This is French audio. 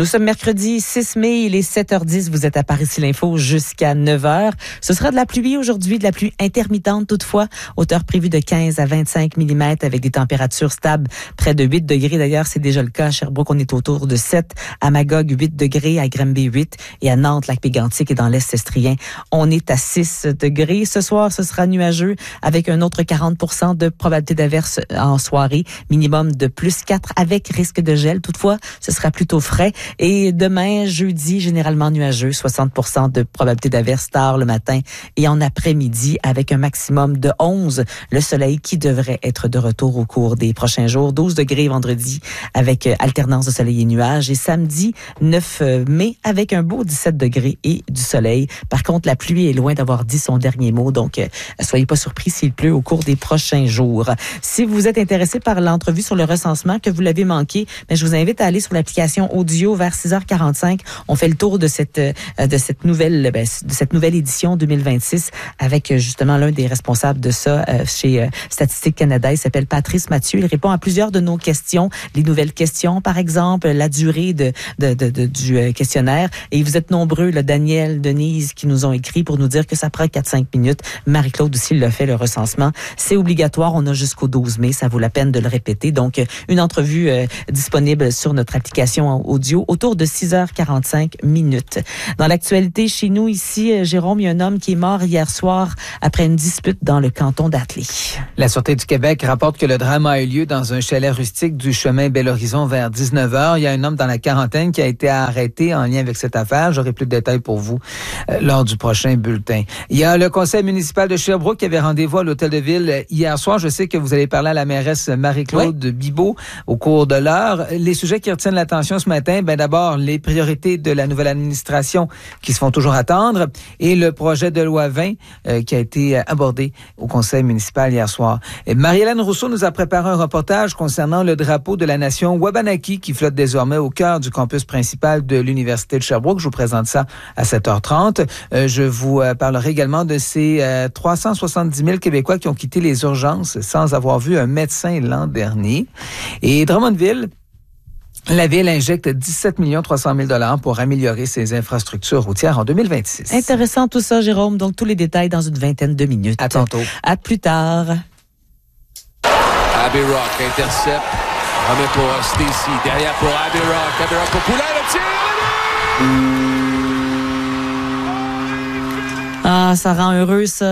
Nous sommes mercredi 6 mai, il est 7h10, vous êtes à Par-Ici l'Info jusqu'à 9h. Ce sera de la pluie aujourd'hui, de la pluie intermittente toutefois, hauteur prévue de 15 à 25 mm avec des températures stables près de 8 degrés. D'ailleurs, c'est déjà le cas à Sherbrooke, on est autour de 7, à Magog 8 degrés, à Granby 8 et à Nantes, Lac-Mégantic et dans l'Est estrien, on est à 6 degrés. Ce soir, ce sera nuageux avec un autre 40% de probabilité d'averse en soirée, minimum de plus 4 avec risque de gel. Toutefois, ce sera plutôt frais. Et demain, jeudi, généralement nuageux, 60% de probabilité d'averse tard le matin et en après-midi avec un maximum de 11. Le soleil qui devrait être de retour au cours des prochains jours. 12 degrés vendredi avec alternance de soleil et nuages. Et samedi, 9 mai avec un beau 17 degrés et du soleil. Par contre, la pluie est loin d'avoir dit son dernier mot. Donc, soyez pas surpris s'il pleut au cours des prochains jours. Si vous êtes intéressé par l'entrevue sur le recensement, que vous l'avez manqué, mais je vous invite à aller sur l'application audio vers 6h45. On fait le tour de cette nouvelle édition 2026 avec justement l'un des responsables de ça chez Statistique Canada. Il s'appelle Patrice Mathieu. Il répond à plusieurs de nos questions, les nouvelles questions par exemple, la durée du questionnaire. Et vous êtes nombreux, là, Daniel, Denise, qui nous ont écrit pour nous dire que ça prend 4-5 minutes. Marie-Claude aussi l'a fait, le recensement. C'est obligatoire. On a jusqu'au 12 mai. Ça vaut la peine de le répéter. Donc, une entrevue disponible sur notre application audio autour de 6h45 minutes. Dans l'actualité, chez nous ici, Jérôme, il y a un homme qui est mort hier soir après une dispute dans le canton d'Atlée. La Sûreté du Québec rapporte que le drame a eu lieu dans un chalet rustique du chemin Bel-Horizon vers 19h. Il y a un homme dans la quarantaine qui a été arrêté en lien avec cette affaire. J'aurai plus de détails pour vous lors du prochain bulletin. Il y a le conseil municipal de Sherbrooke qui avait rendez-vous à l'hôtel de ville hier soir. Je sais que vous allez parler à la mairesse Marie-Claude Bibeau au cours de l'heure. Les sujets qui retiennent l'attention ce matin, d'abord, les priorités de la nouvelle administration qui se font toujours attendre et le projet de loi 20 qui a été abordé au conseil municipal hier soir. Marie-Hélène Rousseau nous a préparé un reportage concernant le drapeau de la nation Wabanaki qui flotte désormais au cœur du campus principal de l'Université de Sherbrooke. Je vous présente ça à 7h30. Je vous parlerai également de ces 370 000 Québécois qui ont quitté les urgences sans avoir vu un médecin l'an dernier. Et Drummondville, la ville injecte 17 300 000 $ pour améliorer ses infrastructures routières en 2026. Intéressant tout ça, Jérôme. Donc, tous les détails dans une vingtaine de minutes. À tantôt. À plus tard. Abby Rock intercepte. Remet pour Stacy. Derrière pour Abby Rock. Abby Rock pour Poulin. Le tir! Ah, ça rend heureux, ça.